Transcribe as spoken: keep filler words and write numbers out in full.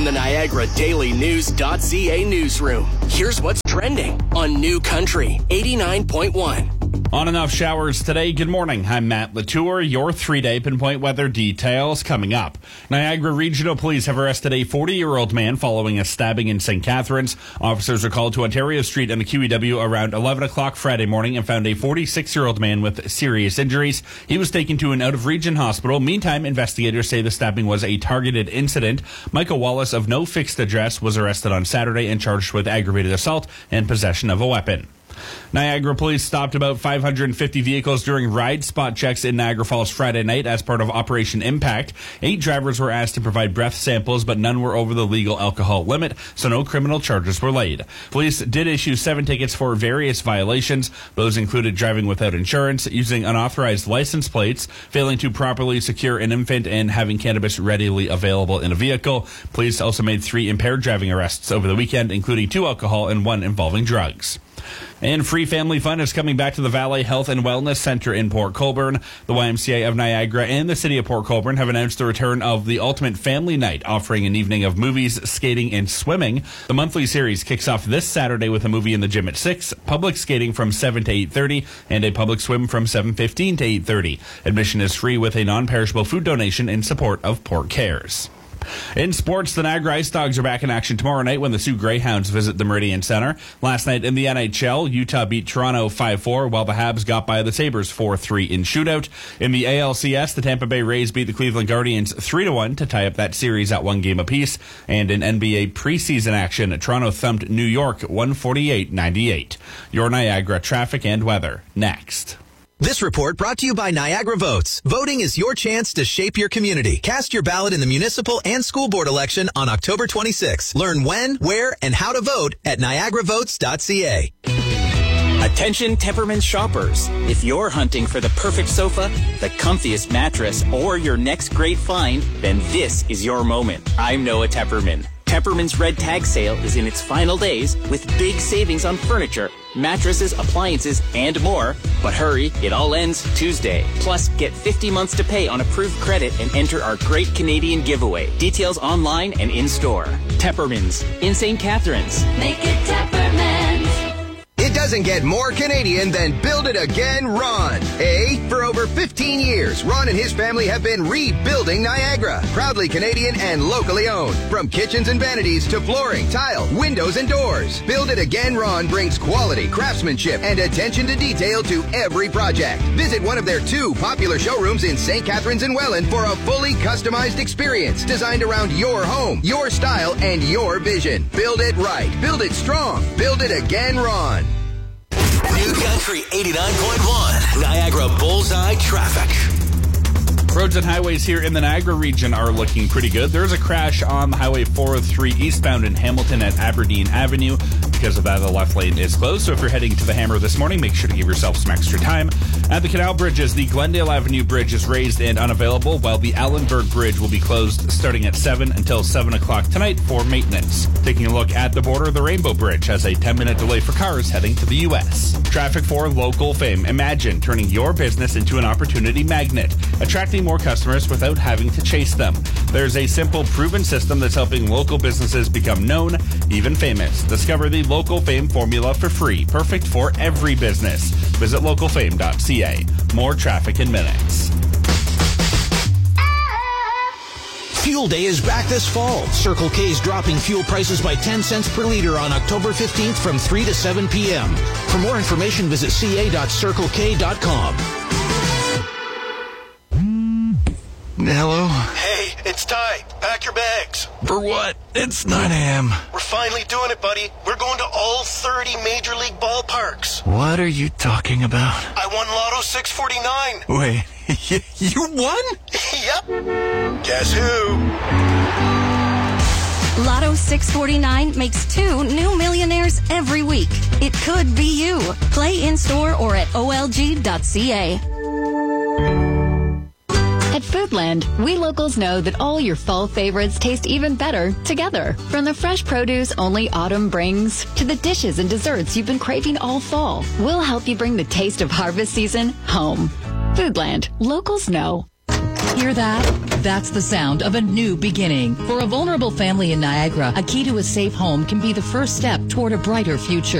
From the Niagara Daily News dot C A newsroom, here's what's trending on New Country eighty-nine point one. On and off showers today. Good morning. I'm Matt Latour. Your three-day pinpoint weather details coming up. Niagara Regional Police have arrested a forty-year-old man following a stabbing in Saint Catharines. Officers were called to Ontario Street and the Q E W around eleven o'clock Friday morning and found a forty-six-year-old man with serious injuries. He was taken to an out-of-region hospital. Meantime, investigators say the stabbing was a targeted incident. Michael Wallace, of no fixed address, was arrested on Saturday and charged with aggravated assault and possession of a weapon. Niagara Police stopped about five hundred fifty vehicles during ride spot checks in Niagara Falls Friday night as part of Operation Impact. Eight drivers were asked to provide breath samples, but none were over the legal alcohol limit, so no criminal charges were laid. Police did issue seven tickets for various violations. Those included driving without insurance, using unauthorized license plates, failing to properly secure an infant, and having cannabis readily available in a vehicle. Police also made three impaired driving arrests over the weekend, including two alcohol and one involving drugs. And free family fun is coming back to the Valley Health and Wellness Center in Port Colborne. The Y M C A of Niagara and the City of Port Colborne have announced the return of the Ultimate Family Night, offering an evening of movies, skating, and swimming. The monthly series kicks off this Saturday with a movie in the gym at six, public skating from seven to eight thirty, and a public swim from seven fifteen to eight thirty. Admission is free with a non-perishable food donation in support of Port Cares. In sports, the Niagara Ice Dogs are back in action tomorrow night when the Sioux Greyhounds visit the Meridian Center. Last night in the N H L, Utah beat Toronto five four, while the Habs got by the Sabres four three in shootout. In the A L C S, the Tampa Bay Rays beat the Cleveland Guardians three to one to tie up that series at one game apiece. And in N B A preseason action, Toronto thumped New York one forty-eight ninety-eight. Your Niagara traffic and weather next. This report brought to you by Niagara Votes. Voting is your chance to shape your community. Cast your ballot in the municipal and school board election on October twenty-sixth. Learn when, where, and how to vote at niagara votes dot c a. Attention Tepperman shoppers. If you're hunting for the perfect sofa, the comfiest mattress, or your next great find, then this is your moment. I'm Noah Tepperman. Tepperman's Red Tag Sale is in its final days with big savings on furniture, mattresses, appliances, and more. But hurry, it all ends Tuesday. Plus, get fifty months to pay on approved credit and enter our Great Canadian Giveaway. Details online and in-store. Tepperman's in Saint Catharines. Make it Tepperman's. It doesn't get more Canadian than Build It Again Ron. Eh? For over fifteen years, Ron and his family have been rebuilding Niagara. Proudly Canadian and locally owned. From kitchens and vanities to flooring, tile, windows, and doors. Build It Again Ron brings quality, craftsmanship, and attention to detail to every project. Visit one of their two popular showrooms in Saint Catharines and Welland for a fully customized experience designed around your home, your style, and your vision. Build it right. Build it strong. Build It Again Ron. New Country eighty-nine point one, Niagara Bullseye Traffic. Roads and highways here in the Niagara region are looking pretty good. There's a crash on the Highway four oh three eastbound in Hamilton at Aberdeen Avenue. Because of that, the left lane is closed. So if you're heading to the Hammer this morning, make sure to give yourself some extra time. At the canal bridges, the Glendale Avenue Bridge is raised and unavailable, while the Allenberg Bridge will be closed starting at seven until seven o'clock tonight for maintenance. Taking a look at the border, the Rainbow Bridge has a ten-minute delay for cars heading to the U S. Traffic for local fame. Imagine turning your business into an opportunity magnet, attracting more customers without having to chase them. There's a simple, proven system that's helping local businesses become known, even famous. Discover the Local Fame formula for free, perfect for every business. Visit local fame dot c a. More traffic in minutes. Fuel Day is back this fall. Circle K is dropping fuel prices by ten cents per liter on October fifteenth from three to seven p.m. For more information, visit c a dot circle k dot com. Hello? Hey, it's Ty. Pack your bags. For what? It's nine a.m. We're finally doing it, buddy. We're going to all thirty Major League ballparks. What are you talking about? I won Lotto six forty-nine. Wait, you won? Yep. Guess who? Lotto six forty-nine makes two new millionaires every week. It could be you. Play in-store or at o l g dot c a. At Foodland, we locals know that all your fall favorites taste even better together. From the fresh produce only autumn brings to the dishes and desserts you've been craving all fall, we'll help you bring the taste of harvest season home. Foodland, locals know. Hear that? That's the sound of a new beginning. For a vulnerable family in Niagara, a key to a safe home can be the first step toward a brighter future.